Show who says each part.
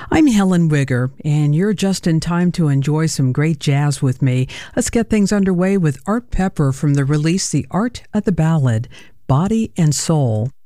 Speaker 1: I'm Helen Wigger, and you're just in time to enjoy some great jazz with me. Let's get things underway with Art Pepper from the release The Art of the Ballad, Body and Soul.